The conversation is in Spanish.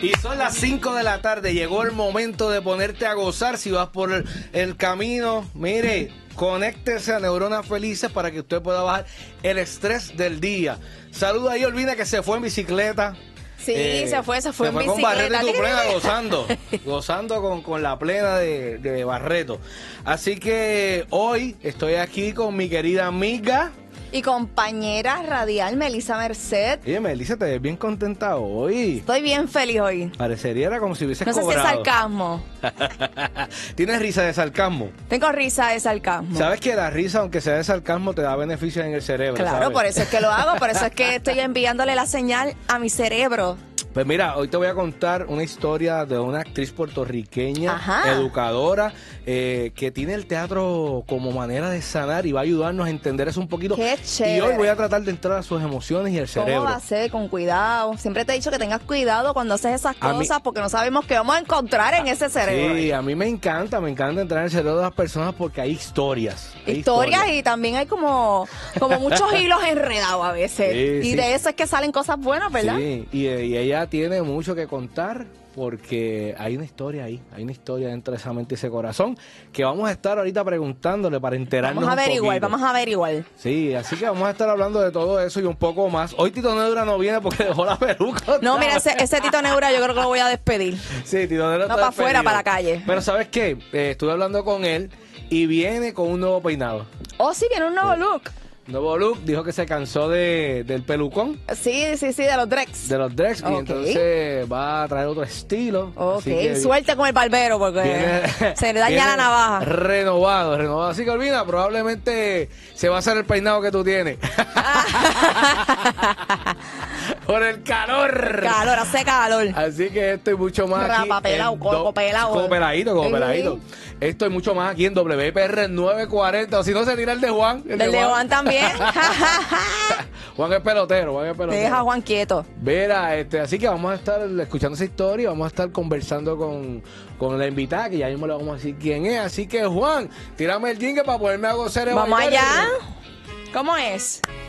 Y son las 5 de la tarde, llegó el momento de ponerte a gozar. Si vas por el camino, mire, conéctese a Neuronas Felices para que usted pueda bajar el estrés del día. Saluda ahí, Olvina, que se fue en bicicleta. Sí, se fue en bicicleta. Con Barreto y tu plena gozando con la plena de Barreto. Así que hoy estoy aquí con mi querida amiga y compañera radial Melissa Merced. Oye, Melissa, te ves bien contenta hoy. Estoy bien feliz hoy. Parecería era como si hubieses cobrado. No sé si es sarcasmo. ¿Tienes risa de sarcasmo? Tengo risa de sarcasmo. ¿Sabes que la risa, aunque sea de sarcasmo, te da beneficios en el cerebro? Claro, ¿sabes? Por eso es que lo hago, por eso es que estoy enviándole la señal a mi cerebro. Pues mira, hoy te voy a contar una historia de una actriz puertorriqueña, educadora, que tiene el teatro como manera de sanar y va a ayudarnos a entender eso un poquito. ¡Qué chévere! Y hoy voy a tratar de entrar a sus emociones y el cerebro. ¿Cómo va a ser? Con cuidado. Siempre te he dicho que tengas cuidado cuando haces esas cosas porque no sabemos qué vamos a encontrar en ese cerebro. Sí, a mí me encanta entrar en el cerebro de las personas porque hay historias. Historias y también hay como muchos hilos enredados a veces. Sí, y de eso es que salen cosas buenas, ¿verdad? Sí, y ella tiene mucho que contar porque hay una historia ahí, hay una historia dentro de esa mente y ese corazón que vamos a estar ahorita preguntándole para enterarnos vamos a averiguar. Sí, así que vamos a estar hablando de todo eso y un poco más. Hoy Tito Neura no viene porque dejó la peluca. No, mira, ese Tito Neura yo creo que lo voy a despedir. Sí, Tito Neura no, para afuera, para la calle. Pero ¿sabes qué? Estuve hablando con él y viene con un nuevo peinado. Oh, sí, viene un nuevo look. Nuevo look, dijo que se cansó del pelucón. Sí, de los dreads. De los dreads, y entonces va a traer otro estilo. Ok, suerte con el barbero porque se le daña la navaja. Renovado. Así que Olvina, probablemente se va a hacer el peinado que tú tienes. Por el calor. Hace calor. Así que esto y mucho más aquí. Rapapelado, copeladito. Esto y mucho más aquí en WPR 940. O si no, se tira el de Juan. El de Juan también. Juan es pelotero. Deja a Juan quieto. Mira, así que vamos a estar escuchando esa historia, vamos a estar conversando con la invitada, que ya mismo le vamos a decir quién es. Así que, Juan, tírame el jingle para ponerme a gozar. Vamos allá. ¿Cómo es?